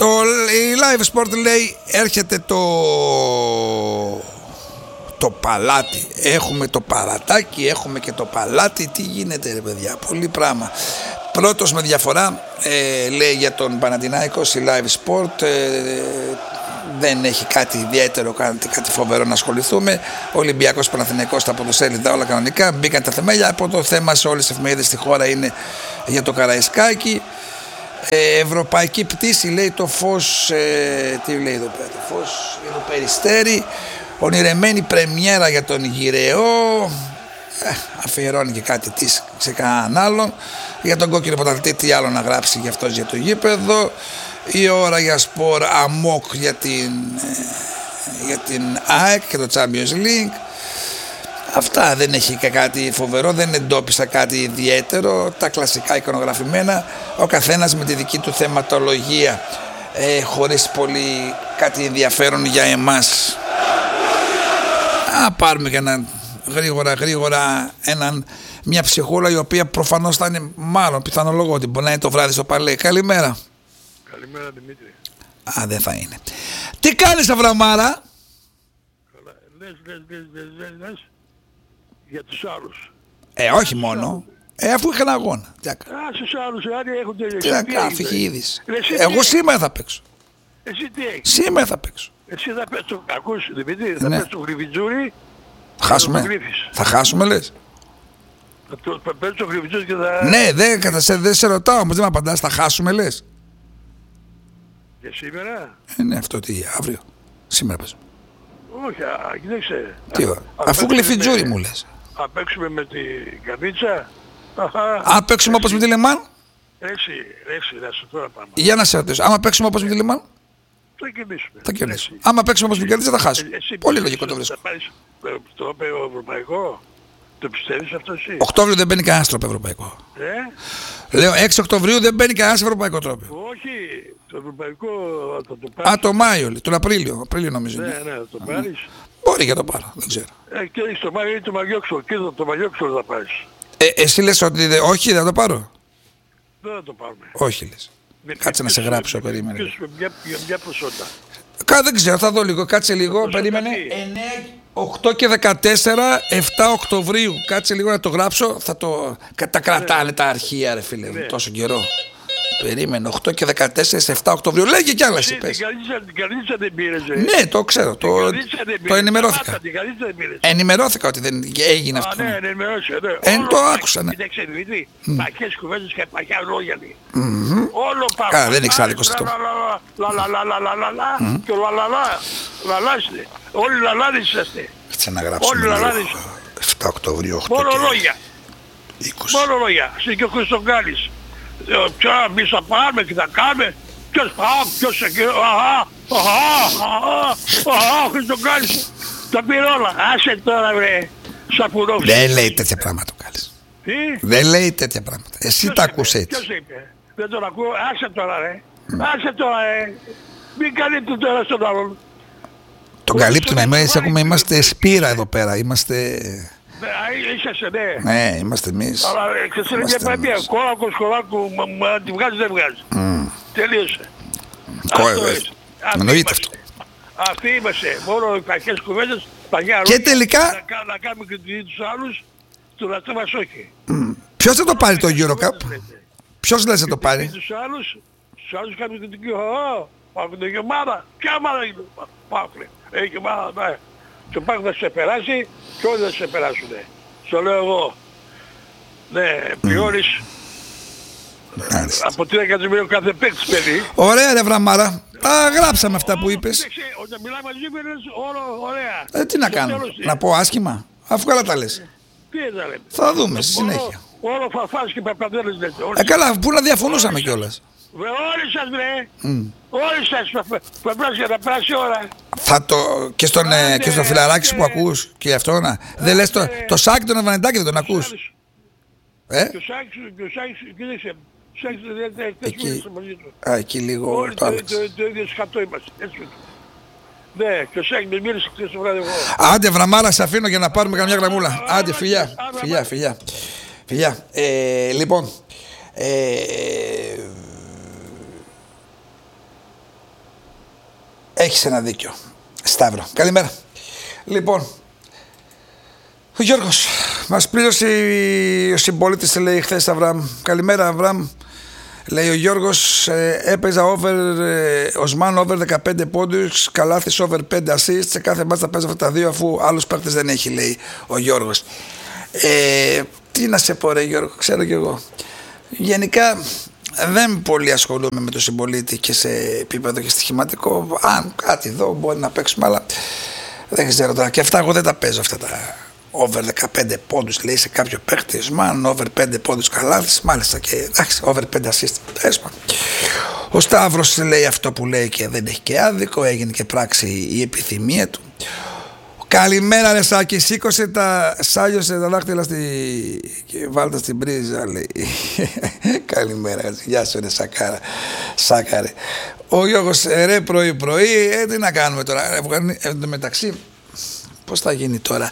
Η Live Sport λέει έρχεται το παλάτι. Έχουμε το παρατάκι, έχουμε και το παλάτι. Τι γίνεται ρε παιδιά, πολύ πράγμα. Πρώτος με διαφορά λέει για τον Παναθηναϊκό η Live Sport, δεν έχει κάτι ιδιαίτερο, κάτι φοβερό να ασχοληθούμε. Ο Ολυμπιακός Παναθηναϊκός, τα ποδοσέλιδα όλα κανονικά, μπήκαν τα θεμέλια. Από το θέμα σε όλες τις εφημερίδες στη χώρα είναι για το Καραϊσκάκι. Ευρωπαϊκή πτήση λέει το Φως, τι λέει εδώ πέρα, το Φως για το Περιστέρι. Ονειρεμένη πρεμιέρα για τον Γυραιό, αφιερώνει και κάτι της σε κανέναν άλλον. Για τον κόκκινο πρωταθλητή τι άλλο να γράψει για αυτός για το γήπεδο. Η ώρα για σπορ αμόκ για την ΑΕΚ και το Champions League. Αυτά, δεν έχει και κάτι φοβερό, δεν εντόπισα κάτι ιδιαίτερο. Τα κλασικά εικονογραφημένα, ο καθένας με τη δική του θεματολογία, χωρίς πολύ κάτι ενδιαφέρον για εμάς. Πάρουμε και γρήγορα μια ψυχούλα η οποία προφανώς θα είναι, μάλλον πιθανολογώ ότι μπορεί να είναι το βράδυ στο Παλέ. Καλημέρα. Καλημέρα Δημήτρη. Δεν θα είναι. Τι κάνεις Αβραμάρα? Λες για τους άλλους. Όχι μόνο. Αφού είχαν αγώνα. Στους άλλους άλλοι έχουν τελειώσει. Τι να κάνω, φυγίδης. Εγώ σήμερα θα παίξω. Εσύ τι έχεις? Σήμερα θα παίξω. Εσύ θα παίξεις το κακούς, Δημήτρη, θα παίξεις το γλυφιτζούρι. Χάσουμε. Θα χάσουμε λες? Θα παίξεις το γλυφιτζούρι και θα... Ναι, δεν σε ρωτάω, όμως δεν με απαντάς, θα χάσουμε λες? Για σήμερα? Ναι, αυτό τι, αύριο. Σήμερα πες. Όχι, κοίταξε. Τι ώρα? Αφού γλυφιτζούρι μου λες. Θα παίξουμε με την Καρδίτσα. Αν παίξουμε όπως με τη Λεμάν. Ρέξι, να σου τώρα πάμε. Για να σε ρωτήσω, άμα παίξουμε όπως με τη Λεμάν. Θα κερδίσουμε. Άμα παίξουμε όπως με την Καρδίτσα θα χάσουμε. Πολύ λογικό το βρίσκω. Θα πάρεις το ευρωπαϊκό. Το πιστεύεις αυτό εσύ? Οκτώβριο δεν μπαίνει κανένας τρόπο ευρωπαϊκό. Λέω 6 Οκτωβρίου δεν μπαίνει κανένας ευρωπαϊκό τρόπο. Όχι, το ευρωπαϊκό θα το πάρεις. Το Μάιο, τον Απρίλιο νομίζω. Ναι, θα το πάρεις. Μπορεί και το πάρω, δεν ξέρω. Και στο Μάιο είναι το Μαγιόξο, και το Μαγιόξο θα πάρεις. Εσύ λες ότι όχι, δεν το πάρω? Δεν θα το πάρουμε. Όχι λες. Κάτσε να σε γράψω, περίμενε. Μια ποσότητα. Δεν ξέρω, θα δω λίγο, κάτσε λίγο, περίμενε. 8 και 14, 7 Οκτωβρίου. Κάτσε λίγο να το γράψω, τα κρατάνε τα αρχεία ρε φίλε, τόσο καιρό. Περίμενε, 8 και 14, 7 Οκτωβρίου. Λέγε κι άλλα εσύ πες. Την Καρδίτσα δεν πήρες. Ναι, το ξέρω, το ενημερώθηκα. Ενημερώθηκα ότι δεν έγινε αυτό. Ναι, ενημερώθηκα. Το άκουσα, ναι. Κοίταξε Δημήτρη, παχές κουβέντες και παχιά λόγια. Όλο πάμε. Δεν έχεις άδικο σε αυτό. Λαλαλαλαλαλα και λαλαλάστε. Όλοι λαλάδες είσαστε. Κάτσε να γράψουμε λίγο. 7 Οκτωβρίου, 8 μόνο λόγια. 20. Μόνο λόγια. Εσύ και ο Χριστογκάλης. Ποια εμείς θα πάμε και θα κάνουμε. Ποιος εκεί. Ο Χριστογκάλης. Τα πήρε όλα. Άσε τώρα βρε. Σαπουρόφι. Δεν λέει τέτοια πράγματα ο Γκάλης. Τι? Δεν λέει τέτοια πράγματα. Εσύ τα ακούς έτσι. Ποιος είπε? Δεν τον ακούω. Άσε τώρα ρε. Άσε τώρα ρε. Μην καλύπτει τώρα στον άλλον. Τον καλύπτουν εμείς, είμαστε σπήρα εδώ πέρα. Είμαστε... Είσαστε, ναι. Ναι, είμαστε εμείς. Αλλά ξέρεις είναι μια πανδία. Κόλακο σχολάκου, μα τη βγάζει δεν βγάζει. Τελείωσε. Εννοείται αυτό. Αυτοί είμαστε. Μόνο οι παχές κουβέντες, παγιά και τελικά... να κάνουμε και τους άλλους, του λατρό μας όχι. Ποιος θα το πάρει το Eurocup? Ποιος λες θα το πάρει? Τους άλλους κάνουμε και την κύριο. Πάμε την ομάδα. Ποια ομάδα είναι? Πάμε. Έχει ομάδα, ναι. Και ο Πάκ θα σε περάσει και όλοι θα σε περάσουνε. Στο λέω εγώ. Ναι, πληρώνεις από 3 εκατομμύρια κάθε παίκτης παιδί. Ωραία ρε Βραμάρα. Γράψαμε αυτά που είπες. Όταν μιλάμε μαζί μου είναι όλο ωραία. Τι να κάνω, να πω άσχημα, αφού καλά τα λες. Τι θα λέμε. Θα δούμε στη συνέχεια. Όλο φαφάς και παπαδέλες λέτε. Καλά, πού να διαφωνούσαμε κιόλας. Όλοι σας βρε. Όλοι σας παπλάς για να περάσει ώρα. Θα το... και στο φιλαράκι που ακούς και αυτό να... Δεν λες το Σάκη τον Αβανεντάκη δεν τον ακούς? Το Σάκη, κοίταξε. Εκεί λίγο το άλλαξε. Το ίδιο σκατό είμαστε. Ναι, και ο Σάκη με μίλησε χθες το βράδυ εγώ. Άντε Βραμάρα, σε αφήνω για να πάρουμε καμιά γραμμούλα. Άντε φιλιά. Λοιπόν... Έχεις ένα δίκιο, Σταύρο. Καλημέρα. Λοιπόν, ο Γιώργος μας πλήρωσε ο συμπολίτης, λέει χθες, Αβραάμ. Καλημέρα, Αβραάμ. Λέει ο Γιώργος, έπαιζα Οσμάν over 15 πόντους, Καλάθης over 5 assists. Σε κάθε μάτς θα παίζω αυτά τα δύο, αφού άλλους παίκτες δεν έχει, λέει ο Γιώργος. Τι να σε πω, ρε Γιώργο, ξέρω κι εγώ. Γενικά δεν πολύ ασχολούμαι με τον συμπολίτη και σε επίπεδο και στοιχηματικό. Αν κάτι εδώ μπορεί να παίξουμε, αλλά δεν ξέρω τώρα. Και αυτά εγώ δεν τα παίζω, αυτά τα over 15 πόντους, λέει, σε κάποιο παίκτη. Οσμάν, over 5 πόντους Καλάθης, μάλιστα, και εντάξει, over 5 assist. Ο Σταύρος λέει αυτό που λέει και δεν έχει και άδικο, έγινε και πράξη η επιθυμία του. Καλημέρα, ρε Σάκη, σάλιωσε τα δάχτυλα και βάλτε στην πρίζα, λέει. Καλημέρα, γεια σου, ρε Σάκαρε. Ο Γιώργος, ρε, πρωί, τι να κάνουμε τώρα, εν τω μεταξύ, πώς θα γίνει τώρα,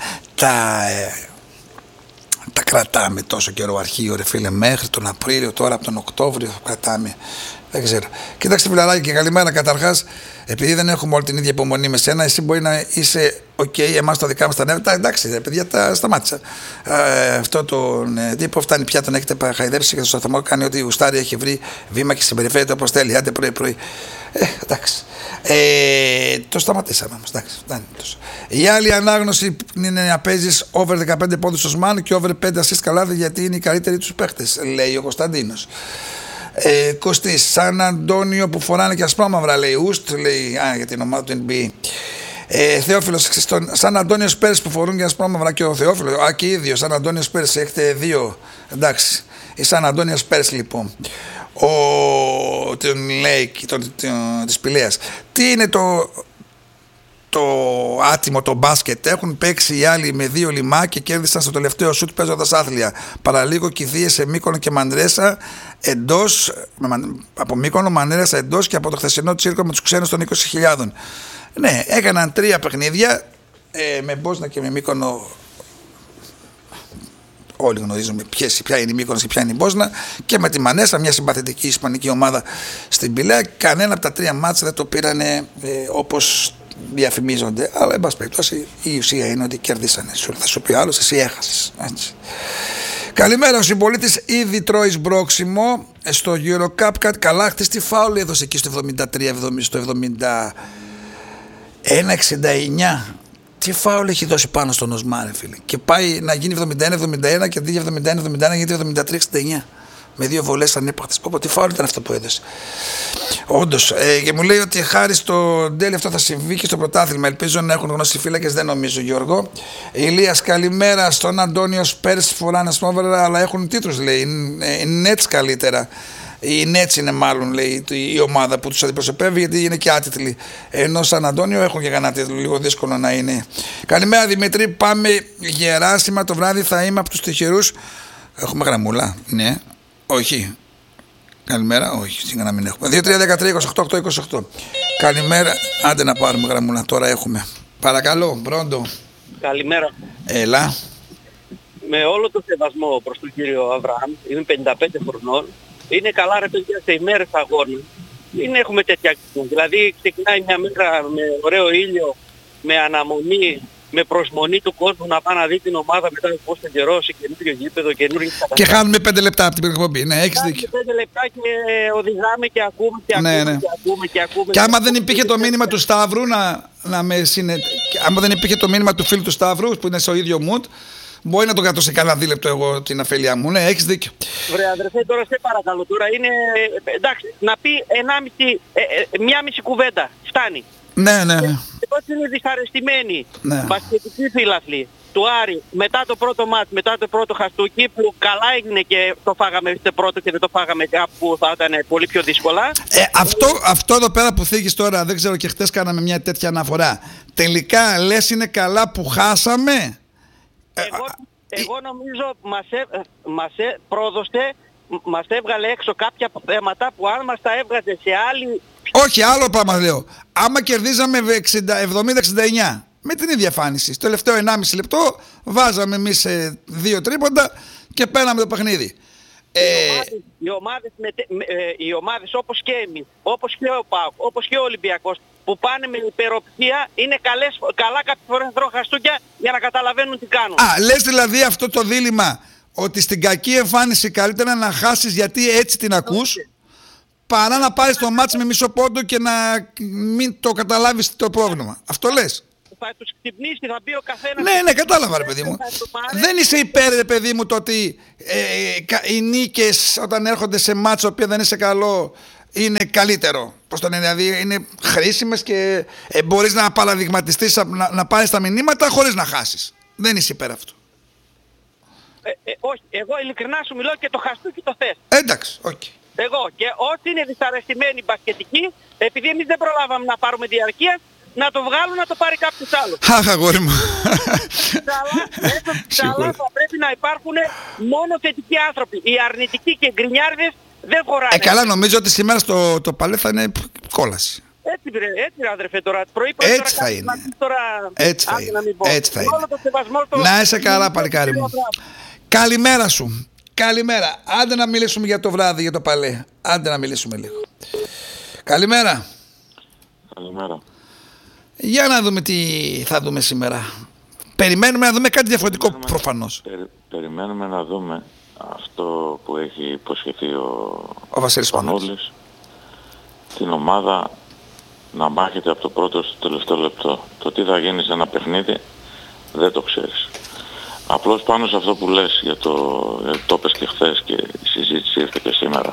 τα κρατάμε τόσο καιρό αρχείο, ρε φίλε, μέχρι τον Απρίλιο, τώρα από τον Οκτώβριο κρατάμε. Δεν ξέρω. Κοίταξε, φιλαράκι, και καλημέρα. Καταρχάς, επειδή δεν έχουμε όλη την ίδια υπομονή με σένα, εσύ μπορεί να είσαι οκ, εμάς τα δικά μας τα νεύρα. Εντάξει, παιδιά, τα σταμάτησα. Αυτό τον τύπο φτάνει πια, τον έχετε χαϊδέψει και στο σταθμό κάνει ότι γουστάρι, έχει βρει βήμα και συμπεριφέρεται όπως θέλει. Άντε πρωί. Εντάξει. Το σταματήσαμε όμως. Εντάξει, η άλλη ανάγνωση είναι να παίζεις over 15 πόντους στο Οσμάν και over 5 assist Καλάθη, γιατί είναι οι καλύτεροι τους παίχτες, λέει ο Κωνσταντίνος. Κωστής, Σαν Αντώνιο που φοράνε και ασπρόμαυρα, λέει. Ουστ, λέει, για την ομάδα του NBA. Θεόφιλος, Σαν Αντώνιο Πέρες που φορούν και ασπρόμαυρα, και ο Θεόφιλος. Και ίδιο, Σαν Αντώνιο Πέρες, έχετε δύο. Εντάξει, η Σαν Αντώνιο Πέρες, λοιπόν. Τον Λέικ, της Πηλαίας. Τι είναι το άτιμο, το μπάσκετ? Έχουν παίξει οι άλλοι με 2 λιμά και κέρδισαν στο τελευταίο σουτ παίζοντας άθλια. Παραλίγο κηδείες σε Μύκονο και Μανρέσα εντός, από Μύκονο, Μανρέσα εντός, και από το χθεσινό τσίρκο με τους ξένους των 20.000. Ναι, έκαναν 3 παιχνίδια με Μπόσνα και με Μύκονο. Όλοι γνωρίζουμε ποια είναι η Μύκονος και ποια είναι η Μπόσνα, και με τη Μανέσα, μια συμπαθητική ισπανική ομάδα στην Πηλαία. Κανένα από τα 3 μάτς δεν το πήρανε όπως διαφημίζονται, αλλά εν πάση περιπτώσει η ουσία είναι ότι κερδίσανε. Θα σου πει άλλος, εσύ έχασες. Έτσι. Καλημέρα, ο συμπολίτης ήδη τρώει σμπρόξιμο στο Eurocup. Κάτι Καλάχτης, τι φάουλ έδωσε εκεί στο 73, στο 71-69. Τι φάουλ έχει δώσει πάνω στον Οσμάν, φίλε. Και πάει να γίνει 71-71 και αντί για 71-71 γίνεται 73-69. Με 2 βολές ανύπαρκτες. Τι φάουλ ήταν αυτό που έδωσε. Όντως. Και μου λέει ότι χάρη στο Ντέλη αυτό θα συμβεί και στο πρωτάθλημα. Ελπίζω να έχουν γνώση φύλακες, δεν νομίζω, Γιώργο. Ηλίας, καλημέρα. Στον Αντώνιο Σπέρς φοράνε σμόβερα, αλλά έχουν τίτλους, λέει. Οι Nets καλύτερα. Οι Nets είναι μάλλον, λέει, η ομάδα που τους αντιπροσωπεύει, γιατί είναι και άτιτλοι. Ενώ Σαν Αντώνιο έχουν και κανένα τίτλο, λίγο δύσκολο να είναι. Καλημέρα, Δημητρή. Πάμε Γεράσιμα το βράδυ, θα είμαι από τους τυχερούς. Έχουμε γραμμούλα, ναι. Όχι. Καλημέρα, όχι, σήμερα να μην έχουμε. 2-3-13-28-8-28. Καλημέρα, άντε να πάρουμε γραμμούλα, τώρα έχουμε. Παρακαλώ, Μπρόντο. Καλημέρα. Έλα. Με όλο το σεβασμό προς τον κύριο Αβραάμ, είμαι 55 χρονών. Είναι καλά, ρε παιδιά, σε ημέρες αγώνων. Μην έχουμε τέτοια κοινή. Δηλαδή ξεκινάει μια μέρα με ωραίο ήλιο, με αναμονή, με προσμονή του κόσμου να πάει να δει την ομάδα μετά από πόσο καιρό σε καινούριο γήπεδο, καινούργιο κατάσταση. Και χάνουμε 5 λεπτά από την εκπομπή. Ναι, έχεις δίκιο. 5 λεπτά και οδηγάμε και ακούμε και ακούμε, ναι. και ακούμε και ακούμε. Και άμα δεν υπήρχε το μήνυμα του Σταύρου άμα δεν υπήρχε το μήνυμα του φίλου του Σταύρου που είναι στο ίδιο mood, μπορεί να τον κρατώ σε κανένα δίλεπτο εγώ την αφέλειά μου. Ναι, έχεις δίκιο. Βρε αδερφέ, τώρα σε παρακαλώ. Τώρα είναι, εντάξει, να πει μία μισή κουβέντα. Φτάνει. Ναι. Όσοι είναι δυσαρεστημένοι, Ναι. μπασκετικοί φίλαθλοι του Άρη, μετά το πρώτο μάτς, μετά το πρώτο χαστούκι, που καλά έγινε και το φάγαμε στο πρώτο και δεν το φάγαμε κάπου που θα ήταν πολύ πιο δύσκολα. Αυτό εδώ πέρα που θίγεις τώρα, δεν ξέρω, και χτες κάναμε μια τέτοια αναφορά. Τελικά λες είναι καλά που χάσαμε? Εγώ νομίζω μας έβγαλε έξω κάποια θέματα που αν μας τα έβγαζε σε άλλη... Όχι, άλλο πράγμα λέω. Άμα κερδίζαμε 70-69 με την ίδια εμφάνιση, στο τελευταίο 1,5 λεπτό βάζαμε εμείς 2 τρίποντα και παίρναμε το παιχνίδι. οι ομάδες όπως και εμείς, όπως και ο ΠΑΟΚ, όπως και ο Ολυμπιακός, που πάνε με υπεροψία, είναι καλά κάποιες φορές να τρώνε χαστούκια για να καταλαβαίνουν τι κάνουν. Λες δηλαδή αυτό το δίλημμα, ότι στην κακή εμφάνιση καλύτερα να χάσεις γιατί έτσι την ακούς, παρά να πάρεις το μάτς με μισό πόντο και να μην το καταλάβεις το πρόβλημα. Αυτό λες? Θα τους ξυπνήσει, θα μπει ο καθένας... Ναι, κατάλαβα ρε παιδί μου. Δεν είσαι υπέρ ρε παιδί μου το ότι οι νίκες όταν έρχονται σε μάτς οποίο δεν είσαι καλό είναι καλύτερο. Πώς το λένε, δηλαδή είναι χρήσιμες και μπορείς να παραδειγματιστείς, να πάρεις τα μηνύματα χωρίς να χάσεις. Δεν είσαι υπέρ αυτού. Όχι, εγώ ειλικρινά σου μιλώ και το χαστούκι το θες. Εντάξει, οκ. Εγώ και όσοι είναι δυσαρεστημένοι μπασκετικοί, επειδή εμείς δεν προλάβαμε να πάρουμε διαρκεία, να το βγάλουν να το πάρει κάποιος άλλος. Αχ, αγόρι μου. Αλλά θα πρέπει να υπάρχουν μόνο θετικοί άνθρωποι. Οι αρνητικοί και γκρινιάρδες δεν χωράνε. Καλά, νομίζω ότι σήμερα το παλέ θα είναι κόλαση. Έτσι ρε αδερφέ τώρα. Έτσι θα είναι. Έτσι θα είναι. Να είσαι καλά παλικάρι μου. Καλημέρα σου. Καλημέρα. Άντε να μιλήσουμε για το βράδυ, για το παλέ. Άντε να μιλήσουμε λίγο. Καλημέρα. Καλημέρα. Για να δούμε τι θα δούμε σήμερα. Περιμένουμε να δούμε κάτι διαφορετικό προφανώς. Περιμένουμε να δούμε αυτό που έχει υποσχεθεί ο Βασίλης Πανούλης. Την ομάδα να μάχεται από το πρώτο στο τελευταίο λεπτό. Το τι θα γίνει σε ένα παιχνίδι δεν το ξέρεις. Απλώς πάνω σε αυτό που λες για το πες και χθες και η συζήτηση ήρθε και σήμερα.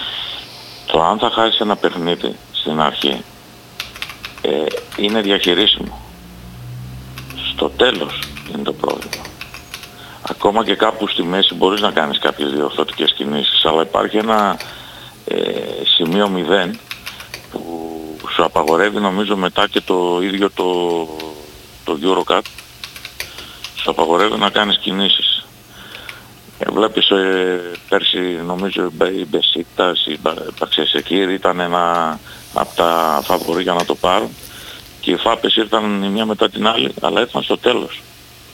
Το αν θα χάσει ένα παιχνίδι στην αρχή είναι διαχειρίσιμο. Στο τέλος είναι το πρόβλημα. Ακόμα και κάπου στη μέση μπορείς να κάνεις κάποιες διορθωτικές κινήσεις, αλλά υπάρχει ένα σημείο 0 που σου απαγορεύει, νομίζω μετά και το ίδιο το EuroCup, σου απαγορεύει να κάνεις κινήσεις. Βλέπεις πέρσι νομίζω η Μπεσίκτας, η Μπαξεσεκίρ ήταν ένα από τα φαβορί για να το πάρουν και οι φάπες ήρθαν η μία μετά την άλλη, αλλά ήρθαν στο τέλος.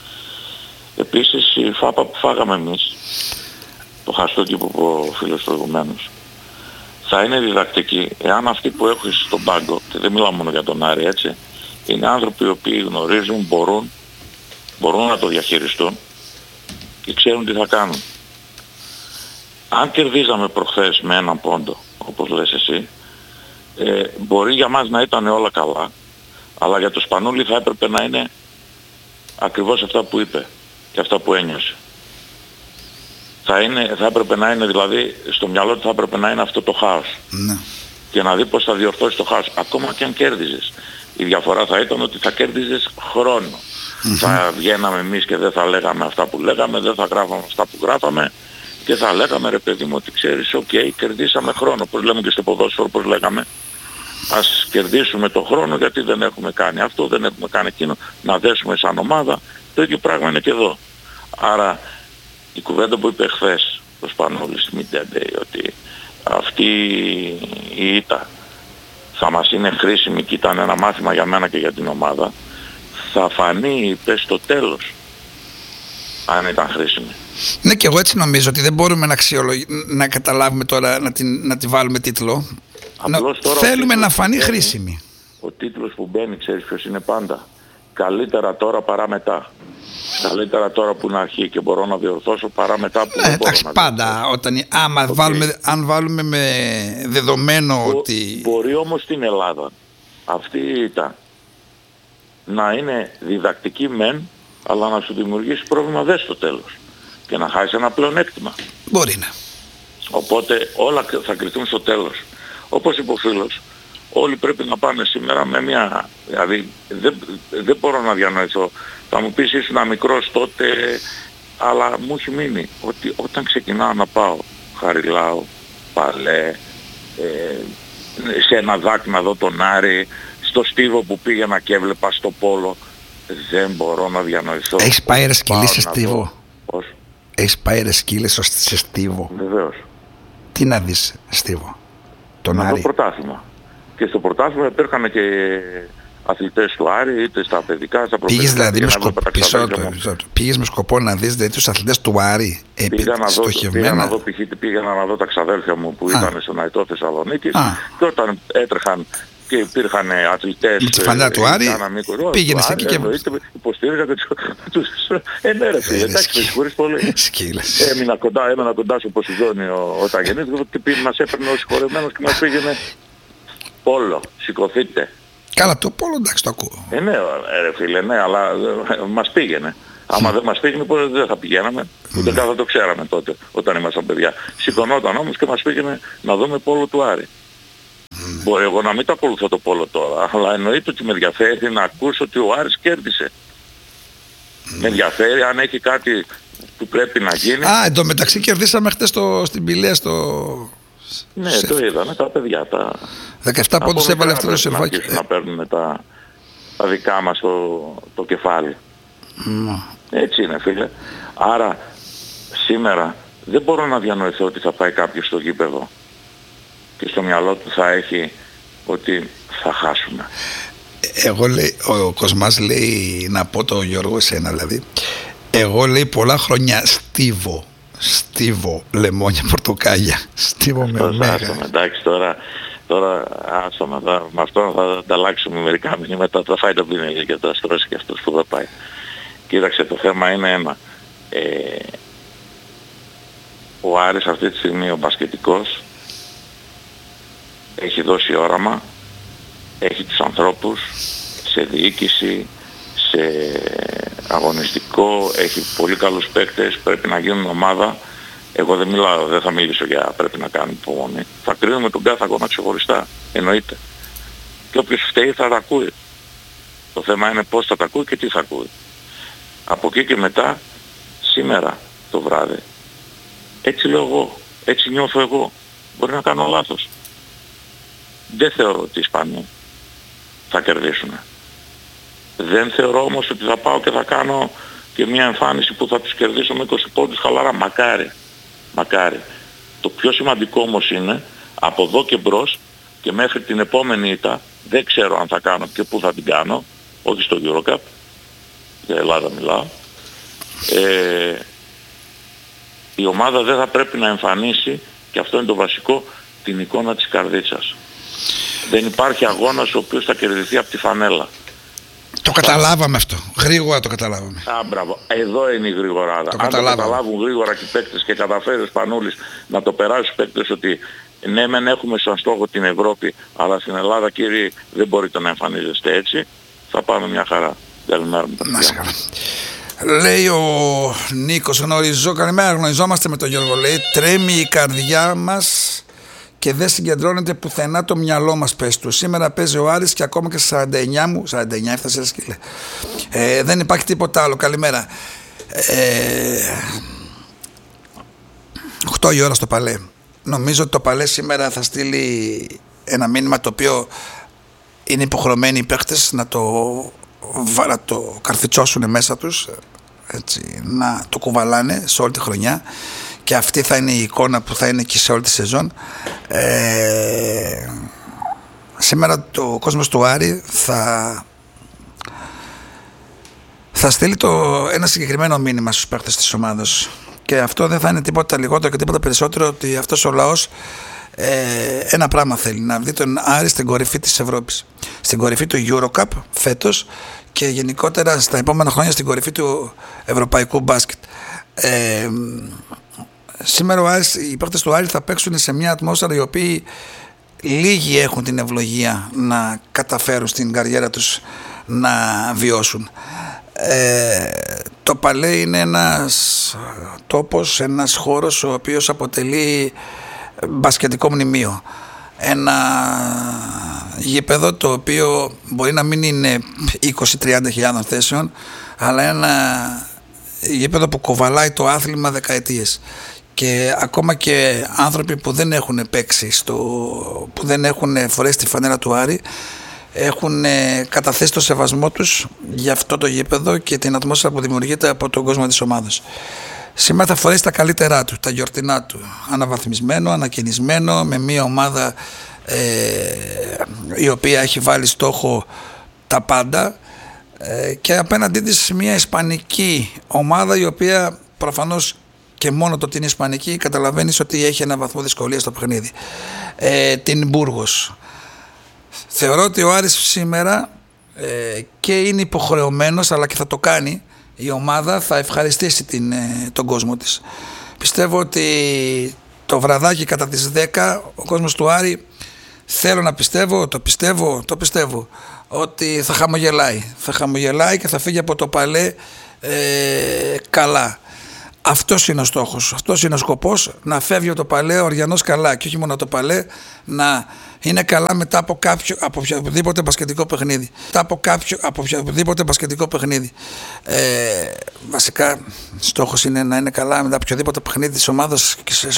Επίσης η φάπα που φάγαμε εμείς, το χαστούκι που είπε ο φίλος προηγουμένως, θα είναι διδακτική εάν αυτοί που έχουν στον πάγκο, και δεν μιλάω μόνο για τον Άρη, έτσι, είναι άνθρωποι οι οποίοι γνωρίζουν, μπορούν να το διαχειριστούν και ξέρουν τι θα κάνουν. Αν κερδίζαμε προχθές με έναν πόντο, όπως λες εσύ, μπορεί για μας να ήταν όλα καλά, αλλά για το Σπανούλη θα έπρεπε να είναι ακριβώς αυτά που είπε και αυτά που ένιωσε. Θα έπρεπε να είναι, δηλαδή στο μυαλό του θα έπρεπε να είναι αυτό το χάος. Ναι. Και να δει πως θα διορθώσει το χάος, ακόμα και αν κέρδιζες. Η διαφορά θα ήταν ότι θα κέρδιζες χρόνο. Θα βγαίναμε εμείς και δεν θα λέγαμε αυτά που λέγαμε, δεν θα γράφαμε αυτά που γράφαμε και θα λέγαμε ρε παιδί μου ότι ξέρεις, κερδίσαμε χρόνο, όπως λέμε και στο ποδόσφαιρο, όπως λέγαμε. Ας κερδίσουμε το χρόνο γιατί δεν έχουμε κάνει αυτό, δεν έχουμε κάνει εκείνο, να δέσουμε σαν ομάδα. Το ίδιο πράγμα είναι και εδώ. Άρα η κουβέντα που είπε χθες ο Σπανούλης στη Media Day, ότι αυτή η ήττα θα μας είναι χρήσιμη και ήταν ένα μάθημα για μένα και για την ομάδα, θα φανεί, είπε, στο τέλος αν ήταν χρήσιμη. Ναι, και εγώ έτσι νομίζω ότι δεν μπορούμε να καταλάβουμε τώρα να τη βάλουμε τίτλο. Θέλουμε να φανεί χρήσιμη. Ο τίτλος που μπαίνει, ξέρεις ποιος είναι πάντα? Καλύτερα τώρα παρά μετά. Καλύτερα τώρα που είναι αρχή και μπορώ να διορθώσω παρά μετά που δεν μπορώ να πάντα αν βάλουμε με δεδομένο ότι... Μπορεί όμως στην Ελλάδα αυτή ήταν να είναι διδακτική μεν, αλλά να σου δημιουργήσει πρόβλημα δε στο τέλος και να χάσει ένα πλεονέκτημα. Μπορεί να. Οπότε όλα θα κρυθούν στο τέλος. Όπως είπε ο φίλος, όλοι πρέπει να πάνε σήμερα με μια... Δηλαδή δεν μπορώ να διανοηθώ. Θα μου πεις ήσουν μικρός τότε, αλλά μου έχει μείνει ότι όταν ξεκινάω να πάω Χαριλάου, Παλέ, σε ένα δάκι να δω τον Άρη, στο Στίβο που πήγαινα και έβλεπα στο Πόλο, δεν μπορώ να διανοηθώ. Έχεις πάει ρε σκύλι σε Στίβο? Πώς? Έχεις πάει ρε σκύλι σε Στίβο? Βεβαίως. Τι να δεις Στίβο? Τον να Άρη? Το πρωτάθλημα. Και στο πρωτάθλημα υπήρχαν και αθλητές του Άρη, είτε στα παιδικά, στα προπαιδικά. Πήγες δηλαδή πήγες με σκοπό να δεις δηλαδή, τους αθλητές του Άρη πήγα να δω τα ξαδέλφια μου που ήταν στον Αϊτό Θεσσαλονίκης και όταν έτρεχαν και υπήρχαν αθλητές με τη φανέλα του Άρη, πήγαινες εκεί και υποστήριζα και τους ενέρεσε. Εντάξει, με συγχωρείς πολύ. Έμενα κοντά στο Ποσειδόνι ο Ταγενής και μας έπαιρνε ο συγχωρεμένος και μας πήγαινε πόλο, σηκωθείτε. Καλά, το πόλο εντάξει το ακούω. Ναι, ρε φίλε, ναι, αλλά μας πήγαινε. Άμα δεν μας πήγαινε, πώς δεν θα πηγαίναμε. Ούτε καν θα το ξέραμε τότε, όταν ήμασταν παιδιά. Σηκωνόταν όμως και μας πήγαινε να δούμε πόλο του Άρη. Μπορεί εγώ να μην το ακολουθώ το πόλο τώρα, αλλά εννοείται ότι με ενδιαφέρει να ακούσω ότι ο Άρης κέρδισε. Με ενδιαφέρει αν έχει κάτι που πρέπει να γίνει. Εν τω μεταξύ κερδίσαμε χτες στην Πηλαία στο... Ναι, το είδαμε τα παιδιά. 17 πόντους έβαλε αυτό το Σερβάκι. Να παίρνουν τα δικά μας το κεφάλι. Έτσι είναι, φίλε. Άρα σήμερα δεν μπορώ να διανοηθώ ότι θα πάει κάποιος στο γήπεδο και στο μυαλό του θα έχει ότι θα χάσουμε. Εγώ λέει, ο Κοσμάς λέει, να πω το Γιώργο εσένα δηλαδή, εγώ λέει πολλά χρόνια στίβω λεμόνια πορτοκάλια, στίβω με μέγα. Εντάξει τώρα άστομα, με αυτό θα ανταλλάξουμε μερικά μηνύματα, θα φάει το πίνελ και θα στρώσει και αυτός που θα πάει. Κοίταξε, το θέμα είναι ένα. Ο Άρης αυτή τη στιγμή, ο μπασκετικός, έχει δώσει όραμα, έχει τους ανθρώπους σε διοίκηση, σε αγωνιστικό, έχει πολύ καλούς παίκτες, πρέπει να γίνουν ομάδα. Εγώ δεν θα μιλήσω για πρέπει να κάνουμε υπομονή. Θα κρίνουμε τον κάθε αγώνα ξεχωριστά, εννοείται. Και όποιος φταίει θα τα ακούει. Το θέμα είναι πώς θα τα ακούει και τι θα ακούει. Από εκεί και μετά, σήμερα το βράδυ, έτσι λέω εγώ, έτσι νιώθω εγώ. Μπορεί να κάνω λάθος. Δεν θεωρώ ότι οι Ισπανοί θα κερδίσουν. Δεν θεωρώ όμως ότι θα πάω και θα κάνω και μια εμφάνιση που θα τους κερδίσω με 20 πόντους χαλαρά. Μακάρι. Το πιο σημαντικό όμως είναι από εδώ και μπρος και μέχρι την επόμενη ήττα, δεν ξέρω αν θα κάνω και πού θα την κάνω, όχι στο EuroCup, για Ελλάδα μιλάω, η ομάδα δεν θα πρέπει να εμφανίσει, και αυτό είναι το βασικό, την εικόνα της καρδίτσας. Δεν υπάρχει αγώνας ο οποίος θα κερδιθεί από τη φανέλα. Το καταλάβαμε αυτό. Γρήγορα το καταλάβαμε. Μπράβο. Εδώ είναι η γρηγοράδα. Αν το καταλάβουν γρήγορα και οι παίκτες και καταφέρει ο Σπανούλης να το περάσει στους παίκτες ότι ναι μεν έχουμε σαν στόχο την Ευρώπη, αλλά στην Ελλάδα κύριοι δεν μπορείτε να εμφανίζεστε έτσι, θα πάμε μια χαρά. Καλημέρα μου. Λέει ο Νίκος, γνωριζόμαστε με τον Γιώργο, λέει, τρέμει η καρδιά μας και δεν συγκεντρώνεται πουθενά το μυαλό μας, πες του. Σήμερα παίζει ο Άρης και ακόμα και στα 49 μου, 49 έφτασε σκύλε. Δεν υπάρχει τίποτα άλλο. Καλημέρα. 8 η ώρα στο Παλέ. Νομίζω ότι το Παλέ σήμερα θα στείλει ένα μήνυμα το οποίο είναι υποχρεωμένοι οι παίκτες να το καρφιτσώσουν μέσα τους, έτσι, να το κουβαλάνε σε όλη τη χρονιά, και αυτή θα είναι η εικόνα που θα είναι και σε όλη τη σεζόν. Σήμερα το κόσμος του Άρη θα στείλει ένα συγκεκριμένο μήνυμα στους παίκτες της ομάδας, και αυτό δεν θα είναι τίποτα λιγότερο και τίποτα περισσότερο ότι αυτός ο λαός ένα πράγμα θέλει, να δει τον Άρη στην κορυφή της Ευρώπης, στην κορυφή του EuroCup φέτος και γενικότερα στα επόμενα χρόνια στην κορυφή του ευρωπαϊκού μπάσκετ. Σήμερα οι παίκτες του Άρη θα παίξουν σε μια ατμόσφαιρα οι οποίοι λίγοι έχουν την ευλογία να καταφέρουν στην καριέρα τους να βιώσουν. Το Παλέ είναι ένας τόπος, ένας χώρος ο οποίος αποτελεί μπασκετικό μνημείο. Ένα γήπεδο το οποίο μπορεί να μην είναι 20-30 χιλιάδων θέσεων, αλλά ένα γήπεδο που κοβαλάει το άθλημα δεκαετίες, και ακόμα και άνθρωποι που δεν έχουν παίξει που δεν έχουν φορέσει τη φανέλα του Άρη έχουν καταθέσει το σεβασμό τους για αυτό το γήπεδο και την ατμόσφαιρα που δημιουργείται από τον κόσμο της ομάδας. Σήμερα θα φορέσει τα καλύτερά του, τα γιορτινά του, αναβαθμισμένο, ανακαινισμένο, με μια ομάδα η οποία έχει βάλει στόχο τα πάντα και απέναντί της μια ισπανική ομάδα, η οποία προφανώς και μόνο το ότι είναι ισπανική καταλαβαίνεις ότι έχει ένα βαθμό δυσκολία στο παιχνίδι, την Μπούργος. Θεωρώ ότι ο Άρης σήμερα και είναι υποχρεωμένος, αλλά και θα το κάνει, η ομάδα θα ευχαριστήσει τον κόσμο της. Πιστεύω ότι το βραδάκι κατά τις 10 ο κόσμος του Άρη, θέλω να πιστεύω, το πιστεύω ότι θα χαμογελάει και θα φύγει από το Παλέ καλά. Αυτός είναι ο στόχος, αυτός είναι ο σκοπός, να φεύγει από το Παλέ ο Οριανός καλά, και όχι μόνο το Παλέ, να είναι καλά μετά από οποιοδήποτε μπασκετικό παιχνίδι. Βασικά στόχος είναι να είναι καλά μετά από οποιοδήποτε παιχνίδι της ομάδας